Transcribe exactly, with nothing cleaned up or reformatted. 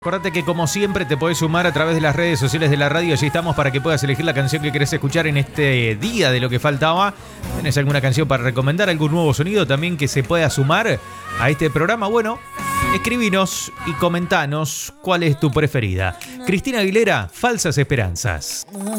Acordate que como siempre te podés sumar a través de las redes sociales de la radio. Allí estamos para que puedas elegir la canción que querés escuchar en este día de lo que faltaba. ¿Tenés alguna canción para recomendar? ¿Algún nuevo sonido también que se pueda sumar a este programa? Bueno, escribinos y comentanos cuál es tu preferida. Cristina Aguilera, Falsas Esperanzas.